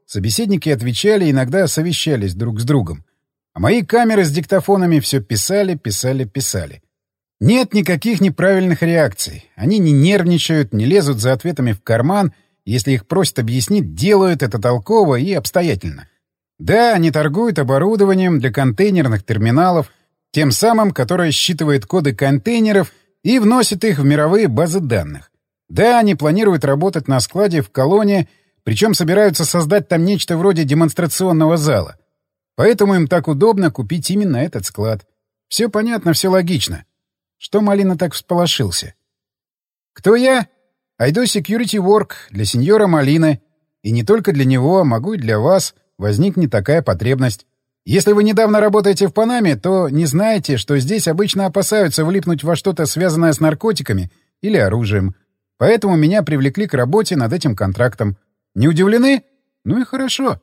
Собеседники отвечали, иногда совещались друг с другом. А мои камеры с диктофонами все писали, писали, писали. Нет никаких неправильных реакций. Они не нервничают, не лезут за ответами в карман. Если их просят объяснить, делают это толково и обстоятельно. Да, они торгуют оборудованием для контейнерных терминалов, тем самым, которое считывает коды контейнеров и вносит их в мировые базы данных. Да, они планируют работать на складе в колонии, причем собираются создать там нечто вроде демонстрационного зала. Поэтому им так удобно купить именно этот склад. Все понятно, все логично. Что Малина так всполошился? Кто я? I do security work для сеньора Малины. И не только для него, а могу и для вас. Возникнет такая потребность. Если вы недавно работаете в Панаме, то не знаете, что здесь обычно опасаются влипнуть во что-то, связанное с наркотиками или оружием. Поэтому меня привлекли к работе над этим контрактом. Не удивлены? Ну и хорошо.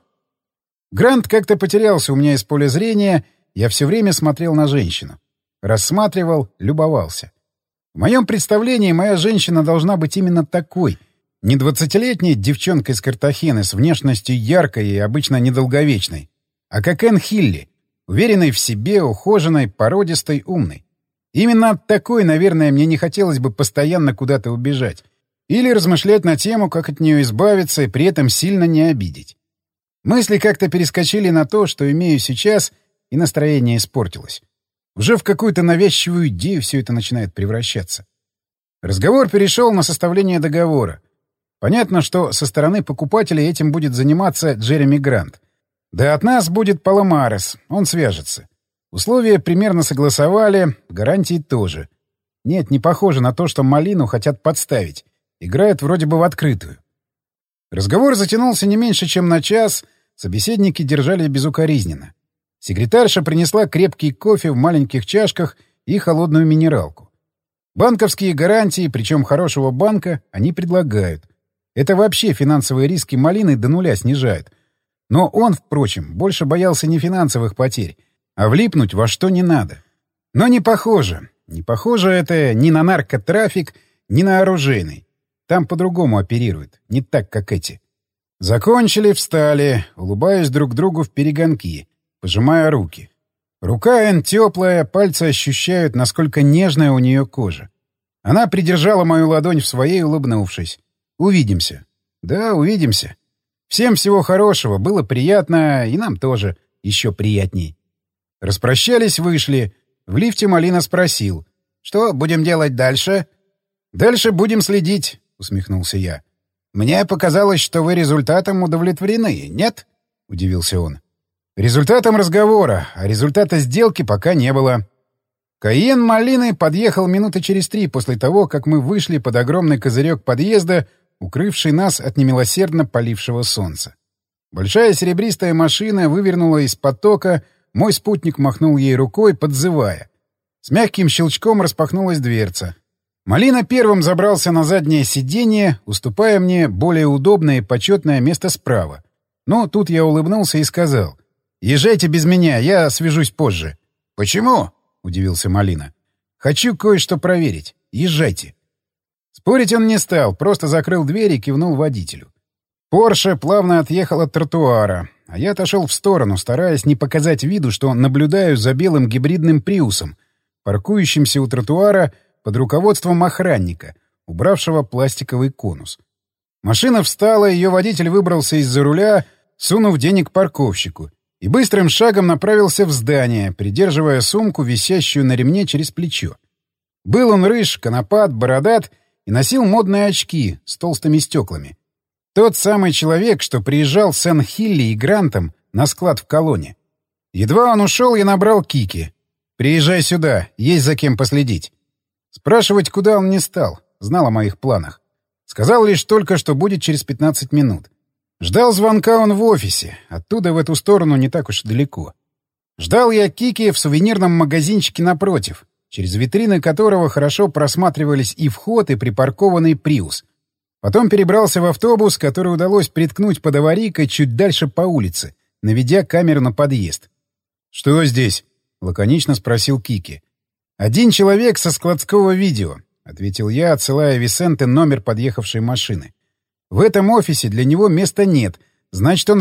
Грант как-то потерялся у меня из поля зрения, я все время смотрел на женщину. Рассматривал, любовался. В моем представлении моя женщина должна быть именно такой. Не 20-летней девчонкой из Картахены с внешностью яркой и обычно недолговечной, а как Энн Хилли, уверенной в себе, ухоженной, породистой, умной. Именно от такой, наверное, мне не хотелось бы постоянно куда-то убежать. Или размышлять на тему, как от нее избавиться и при этом сильно не обидеть. Мысли как-то перескочили на то, что имею сейчас, и настроение испортилось. Уже в какую-то навязчивую идею все это начинает превращаться. Разговор перешел на составление договора. Понятно, что со стороны покупателей этим будет заниматься Джереми Грант. Да от нас будет Паламарес, он свяжется. Условия примерно согласовали, гарантии тоже. Нет, не похоже на то, что Малину хотят подставить. Играют вроде бы в открытую. Разговор затянулся не меньше, чем на час, собеседники держались безукоризненно. Секретарша принесла крепкий кофе в маленьких чашках и холодную минералку. Банковские гарантии, причем хорошего банка, они предлагают. Это вообще финансовые риски Малины до нуля снижает. Но он, впрочем, больше боялся не финансовых потерь, а влипнуть во что не надо. Но не похоже. Не похоже это ни на наркотрафик, ни на оружейный. Там по-другому оперируют, не так, как эти. Закончили, встали, улыбаясь друг другу вперегонки, пожимая руки. Рука Энн теплая, пальцы ощущают, насколько нежная у нее кожа. Она придержала мою ладонь в своей, улыбнувшись. «Увидимся». «Да, увидимся. Всем всего хорошего, было приятно, и нам тоже еще приятней». Распрощались, вышли. В лифте Малина спросил. «Что будем делать дальше?» «Дальше будем следить», — усмехнулся я. «Мне показалось, что вы результатом удовлетворены, нет?» — удивился он. «Результатом разговора, а результата сделки пока не было». Кайен Малины подъехал минуты через 3 после того, как мы вышли под огромный козырек подъезда, укрывший нас от немилосердно палившего солнца. Большая серебристая машина вывернула из потока, мой спутник махнул ей рукой, подзывая. С мягким щелчком распахнулась дверца. Малина первым забрался на заднее сиденье, уступая мне более удобное и почетное место справа. Но тут я улыбнулся и сказал: «Езжайте без меня, я свяжусь позже». «Почему?» — удивился Малина. «Хочу кое-что проверить. Езжайте». Спорить он не стал, просто закрыл дверь и кивнул водителю. Порше плавно отъехал от тротуара, а я отошел в сторону, стараясь не показать виду, что наблюдаю за белым гибридным приусом, паркующимся у тротуара под руководством охранника, убравшего пластиковый конус. Машина встала, ее водитель выбрался из-за руля, сунув денег парковщику, и быстрым шагом направился в здание, придерживая сумку, висящую на ремне через плечо. Был он рыж, конопат, бородат и носил модные очки с толстыми стеклами. Тот самый человек, что приезжал с Энн Хилли и Грантом на склад в колонне. Едва он ушел, я набрал Кики. «Приезжай сюда, есть за кем последить». Спрашивать, куда он не стал, знал о моих планах. Сказал лишь только, что будет через 15 минут. Ждал звонка он в офисе, оттуда в эту сторону не так уж далеко. Ждал я Кики в сувенирном магазинчике напротив, через витрины которого хорошо просматривались и вход, и припаркованный «Приус». Потом перебрался в автобус, который удалось приткнуть под аварийкой чуть дальше по улице, наведя камеру на подъезд. «Что здесь?» — лаконично спросил Кики. «Один человек со складского видео», — ответил я, отсылая Висенте номер подъехавшей машины. «В этом офисе для него места нет, значит, он